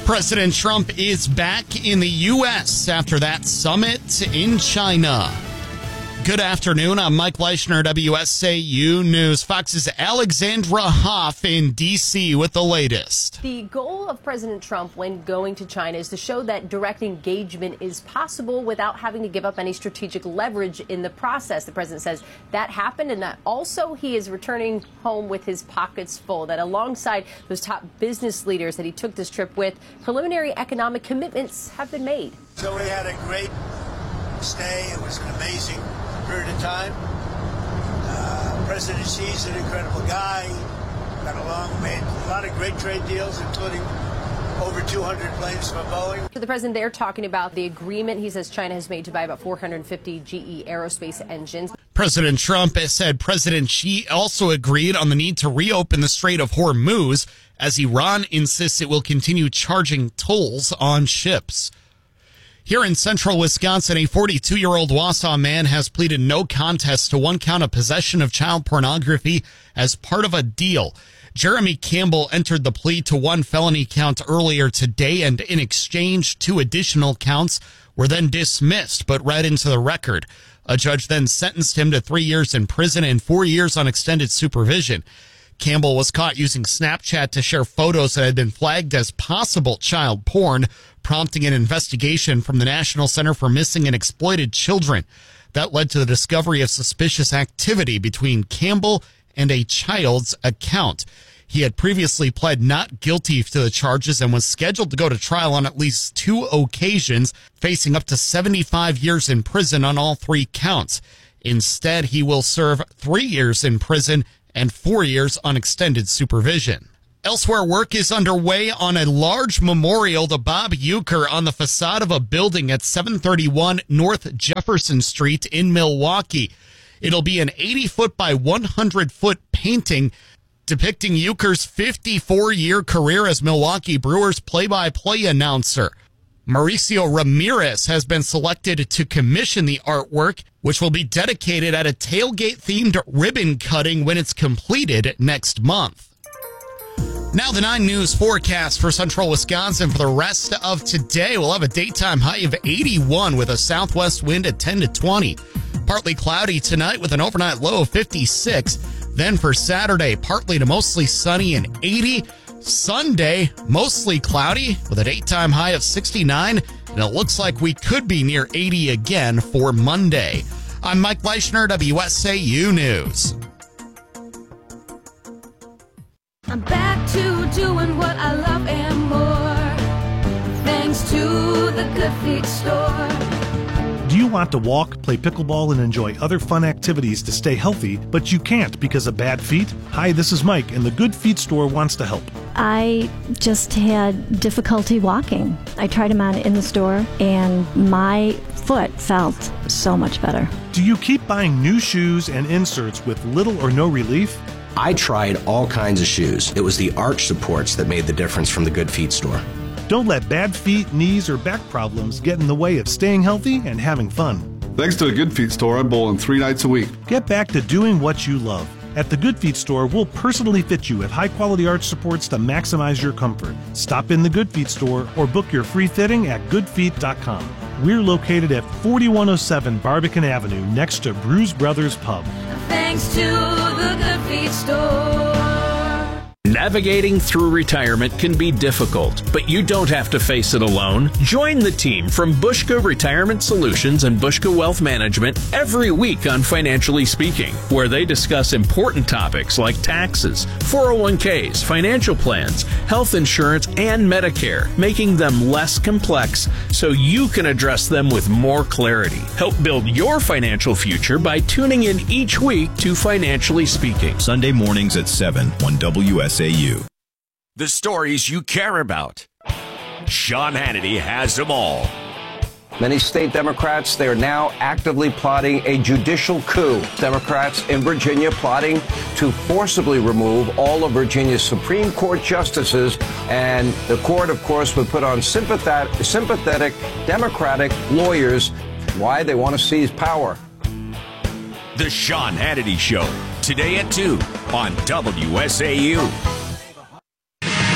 President Trump is back in the U.S. after that summit in China. Good afternoon. I'm Mike Leischner, WSAU News. Fox's Alexandra Hoff in D.C. with the latest. The goal of President Trump when going to China is to show that direct engagement is possible without having to give up any strategic leverage in the process. The president says that happened, and that also he is returning home with his pockets full, that alongside those top business leaders that he took this trip with, preliminary economic commitments have been made. So we had a great stay. It was an amazing period of time. President Xi's an incredible guy. Got along, made a lot of great trade deals, including over 200 planes from Boeing. The president there talking about the agreement he says China has made to buy about 450 GE aerospace engines. President Trump has said President Xi also agreed on the need to reopen the Strait of Hormuz as Iran insists it will continue charging tolls on ships. Here in central Wisconsin, a 42-year-old Wausau man has pleaded no contest to one count of possession of child pornography as part of a deal. Jeremy Campbell entered the plea to one felony count earlier today, and in exchange, 2 additional counts were then dismissed but read into the record. A judge then sentenced him to 3 years in prison and 4 years on extended supervision. Campbell was caught using Snapchat to share photos that had been flagged as possible child porn, prompting an investigation from the National Center for Missing and Exploited Children. That led to the discovery of suspicious activity between Campbell and a child's account. He had previously pled not guilty to the charges and was scheduled to go to trial on at least 2 occasions, facing up to 75 years in prison on all 3 counts. Instead, he will serve 3 years in prison and 4 years on extended supervision. Elsewhere, work is underway on a large memorial to Bob Uecker on the facade of a building at 731 North Jefferson Street in Milwaukee. It'll be an 80-foot by 100-foot painting depicting Uecker's 54-year career as Milwaukee Brewers play-by-play announcer. Mauricio Ramirez has been selected to commission the artwork, which will be dedicated at a tailgate-themed ribbon cutting when it's completed next month. Now the 9 News forecast for central Wisconsin for the rest of today. We'll have a daytime high of 81 with a southwest wind at 10 to 20. Partly cloudy tonight with an overnight low of 56. Then for Saturday, partly to mostly sunny and 80. Sunday, mostly cloudy with a daytime high of 69. And it looks like we could be near 80 again for Monday. I'm Mike Leischner, WSAU News. I'm back to doing what I love and more, thanks to the Good Feet store. Do you want to walk, play pickleball, and enjoy other fun activities to stay healthy, but you can't because of bad feet? Hi, this is Mike, and the Good Feet store wants to help. I just had difficulty walking. I tried them on in the store, and my foot felt so much better. Do you keep buying new shoes and inserts with little or no relief? I tried all kinds of shoes. It was the arch supports that made the difference from the Good Feet store. Don't let bad feet, knees, or back problems get in the way of staying healthy and having fun. Thanks to the Good Feet store, I'm bowling 3 nights a week. Get back to doing what you love. At the Good Feet store, we'll personally fit you with high-quality arch supports to maximize your comfort. Stop in the Good Feet store or book your free fitting at goodfeet.com. We're located at 4107 Barbican Avenue next to Bruise Brothers Pub. Thanks to the Good Feet store. Navigating through retirement can be difficult, but you don't have to face it alone. Join the team from Bushka Retirement Solutions and Bushka Wealth Management every week on Financially Speaking, where they discuss important topics like taxes, 401ks, financial plans, health insurance, and Medicare, making them less complex so you can address them with more clarity. Help build your financial future by tuning in each week to Financially Speaking. Sunday mornings at 7 on WSAU. The stories you care about. Sean Hannity has them all. Many state Democrats, they are now actively plotting a judicial coup. Democrats in Virginia plotting to forcibly remove all of Virginia's Supreme Court justices. And the court, of course, would put on sympathetic Democratic lawyers. Why? They want to seize power. The Sean Hannity Show, today at 2 on WSAU.